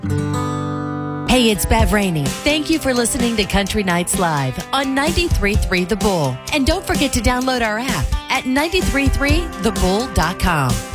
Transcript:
Hey, it's Bev Rainey. Thank you for listening to Country Nights Live on 93.3 The Bull. And don't forget to download our app at 93.3thebull.com.